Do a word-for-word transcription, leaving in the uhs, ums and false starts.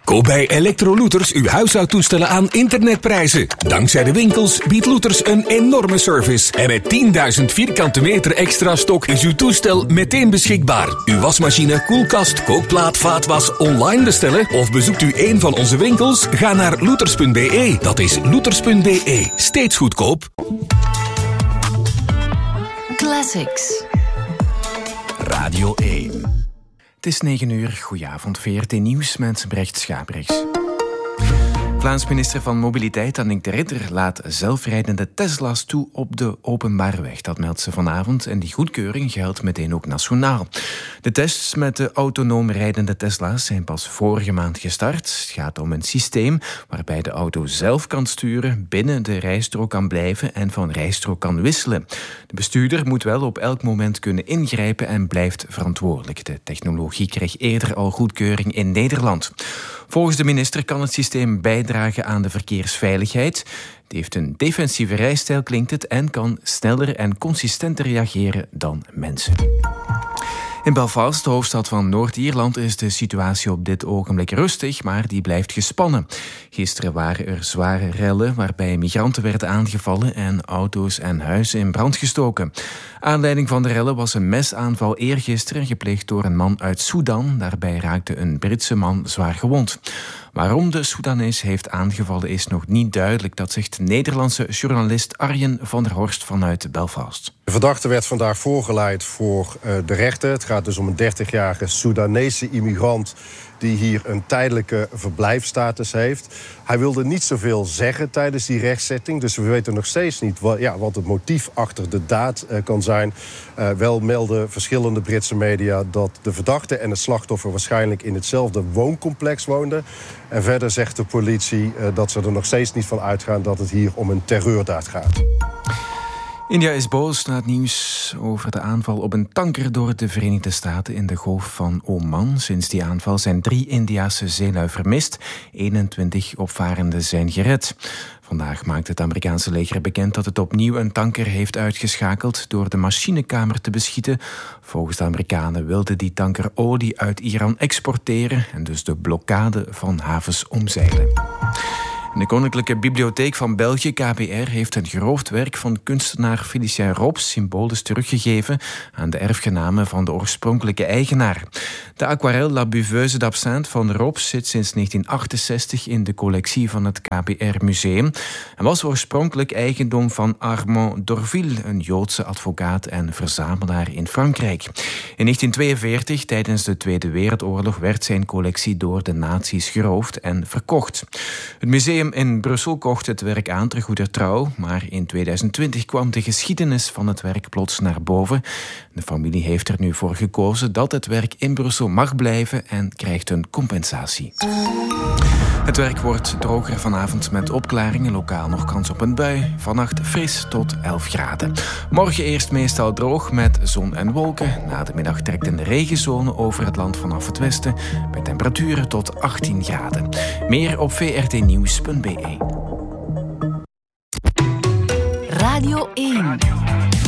Koop bij Electro-Looters uw huishoudtoestellen aan internetprijzen. Dankzij de winkels biedt Looters een enorme service. En met tienduizend vierkante meter extra stok is uw toestel meteen beschikbaar. Uw wasmachine, koelkast, kookplaat, vaatwas online bestellen of bezoekt u een van onze winkels? Ga naar looters punt b e. Dat is looters punt b e. Steeds goedkoop. Classics. Radio één. Het is negen uur. Goedenavond, V R T Nieuws met Brecht Schaprechts. Vlaams minister van Mobiliteit Annick de Ridder laat zelfrijdende Tesla's toe op de openbare weg. Dat meldt ze vanavond en die goedkeuring geldt meteen ook nationaal. De tests met de autonoom rijdende Tesla's zijn pas vorige maand gestart. Het gaat om een systeem waarbij de auto zelf kan sturen, binnen de rijstrook kan blijven en van rijstrook kan wisselen. De bestuurder moet wel op elk moment kunnen ingrijpen en blijft verantwoordelijk. De technologie kreeg eerder al goedkeuring in Nederland. Volgens de minister kan het systeem bijdragen aan de verkeersveiligheid. Het heeft een defensieve rijstijl, klinkt het, en kan sneller en consistenter reageren dan mensen. In Belfast, de hoofdstad van Noord-Ierland, is de situatie op dit ogenblik rustig, maar die blijft gespannen. Gisteren waren er zware rellen waarbij migranten werden aangevallen en auto's en huizen in brand gestoken. Aanleiding van de rellen was een mesaanval eergisteren gepleegd door een man uit Sudan. Daarbij raakte een Britse man zwaar gewond. Waarom de Soedanees heeft aangevallen is nog niet duidelijk. Dat zegt Nederlandse journalist Arjen van der Horst vanuit Belfast. De verdachte werd vandaag voorgeleid voor uh, de rechter. Het gaat dus om een dertigjarige Soedanese immigrant die hier een tijdelijke verblijfsstatus heeft. Hij wilde niet zoveel zeggen tijdens die rechtszitting, dus we weten nog steeds niet wat, ja, wat het motief achter de daad uh, kan zijn. Uh, wel melden verschillende Britse media dat de verdachte en het slachtoffer waarschijnlijk in hetzelfde wooncomplex woonden. En verder zegt de politie uh, dat ze er nog steeds niet van uitgaan dat het hier om een terreurdaad gaat. India is boos na het nieuws over de aanval op een tanker door de Verenigde Staten in de Golf van Oman. Sinds die aanval zijn drie Indiase zeelui vermist. eenentwintig opvarenden zijn gered. Vandaag maakt het Amerikaanse leger bekend dat het opnieuw een tanker heeft uitgeschakeld door de machinekamer te beschieten. Volgens de Amerikanen wilde die tanker olie uit Iran exporteren en dus de blokkade van havens omzeilen. De Koninklijke Bibliotheek van België, K B R, heeft een geroofd werk van kunstenaar Félicien Rops symbolisch teruggegeven aan de erfgenamen van de oorspronkelijke eigenaar. De aquarel La Buveuse d'Absinthe van Rops zit sinds negentien achtenzestig in de collectie van het K B R Museum en was oorspronkelijk eigendom van Armand d'Orville, een Joodse advocaat en verzamelaar in Frankrijk. In negentien tweeënveertig, tijdens de Tweede Wereldoorlog, werd zijn collectie door de nazi's geroofd en verkocht. Het museum in Brussel kocht het werk aan ter goeder trouw, maar in tweeduizend twintig kwam de geschiedenis van het werk plots naar boven. De familie heeft er nu voor gekozen dat het werk in Brussel mag blijven en krijgt een compensatie. Het werk wordt droger vanavond met opklaringen, lokaal nog kans op een bui. Vannacht fris tot elf graden. Morgen eerst meestal droog met zon en wolken. Na de middag trekt een regenzone over het land vanaf het westen, bij temperaturen tot achttien graden. Meer op v r t nieuws punt b e. Radio één.